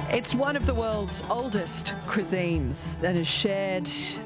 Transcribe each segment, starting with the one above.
It's one of the world's oldest cuisines and is shared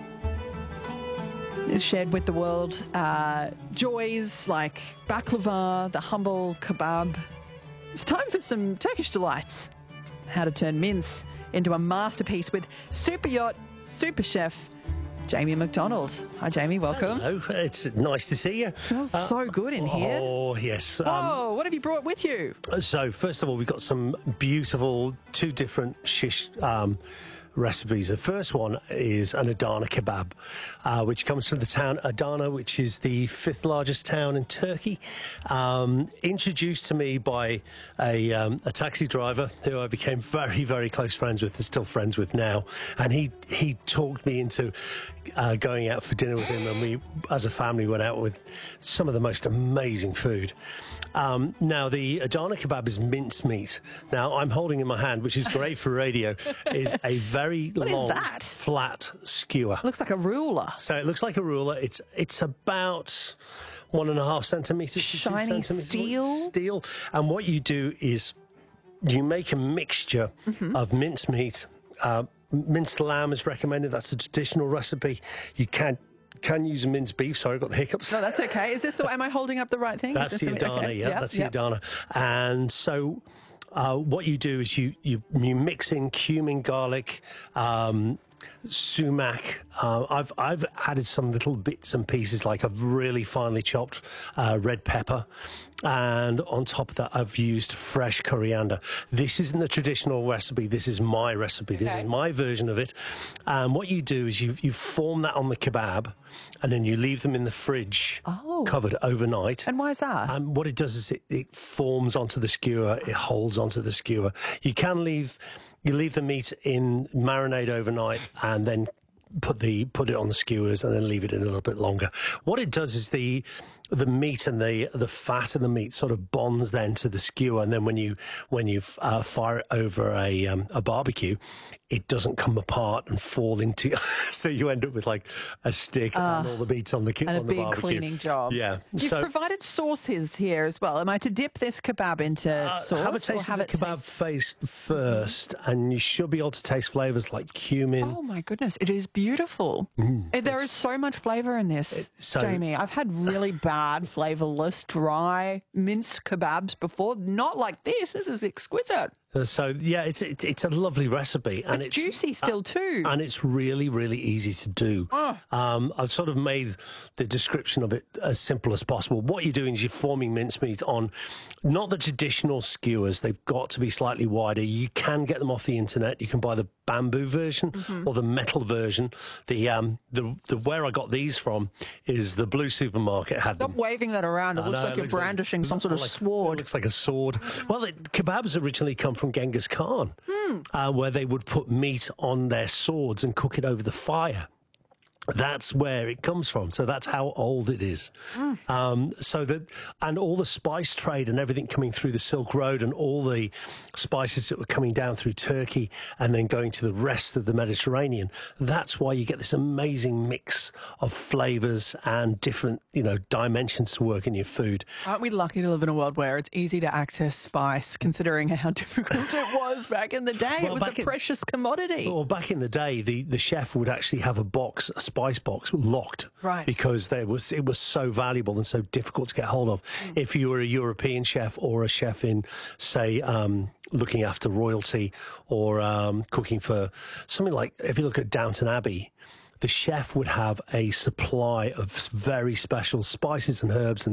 with the world. Joys like baklava, the humble kebab. It's time for some Turkish delights. How to turn mince into a masterpiece with super yacht, super chef Jamie McDonald. Hi, Jamie. Welcome. Hello. It's nice to see you. Smells so good in here. Oh, yes. Oh, what have you brought with you? So, first of all, we've got some beautiful, two different shish recipes. The first one is an Adana kebab, which comes from the town Adana, which is the 5th largest town in Turkey. Introduced to me by a taxi driver who I became very, very close friends with and still friends with now. And he talked me into going out for dinner with him, and we, as a family, went out with some of the most amazing food. Now, the Adana kebab is mincemeat. Now, I'm holding in my hand, which is great for radio, is a very long, flat skewer. Looks like a ruler. So it looks like a ruler. It's about 1.5 centimetres. Shiny steel. And what you do is you make a mixture of mincemeat. Minced lamb is recommended. That's a traditional recipe. You can use minced beef. Sorry, I got the hiccups. No, that's okay. Is this am I holding up the right thing? That's the Adana, okay. that's the Adana. And so what you do is you mix in cumin, garlic, sumac. I've added some little bits and pieces, like a really finely chopped red pepper, and on top of that I've used fresh coriander. This isn't the traditional recipe. This is my recipe. This is my version of it. And what you do is you form that on the kebab, and then you leave them in the fridge covered overnight. And why is that? And what it does is it forms onto the skewer. It holds onto the skewer. You leave the meat in marinade overnight, and then put it on the skewers, and then leave it in a little bit longer. What it does is the meat and the fat in the meat sort of bonds then to the skewer, and then when you fire it over a barbecue, it doesn't come apart and fall into. So you end up with like a stick and all the meats on the and on a the big barbecue. cleaning job. Yeah, You've provided sauces here as well. Am I to dip this kebab into sauce? Have a taste of the kebab face first, and you should be able to taste flavours like cumin. Oh my goodness, it is beautiful. There is so much flavour in this, Jamie. I've had really bad, flavourless, dry minced kebabs before. Not like this. This is exquisite. So yeah, it's a lovely recipe, and it's juicy still too, and it's really, really easy to do. I've sort of made the description of it as simple as possible. What you're doing is you're forming mincemeat on not the traditional skewers. They've got to be slightly wider. You can get them off the internet. You can buy the bamboo version or the metal version. The where I got these from is the Blue Supermarket had them. Stop waving that around. It looks like you're brandishing some sort of sword. It looks like a sword. Well, kebabs originally come from Genghis Khan, where they would put meat on their swords and cook it over the fire. That's where it comes from. So that's how old it is. And all the spice trade and everything coming through the Silk Road, and all the spices that were coming down through Turkey and then going to the rest of the Mediterranean. That's why you get this amazing mix of flavors and different, dimensions to work in your food. Aren't we lucky to live in a world where it's easy to access spice, considering how difficult it was back in the day? Well, it was a precious commodity. Well, back in the day, the chef would actually have a spice box locked, right? Because it was so valuable and so difficult to get hold of. If you were a European chef or a chef in, say, looking after royalty or cooking for something like, if you look at Downton Abbey, the chef would have a supply of very special spices and herbs and